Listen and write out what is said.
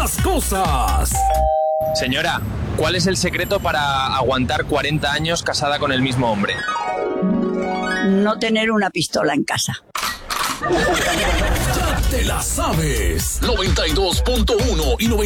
las cosas. Señora, ¿cuál es el secreto para aguantar 40 años casada con el mismo hombre? No tener una pistola en casa. Ya te la sabes. 92.1 y 90.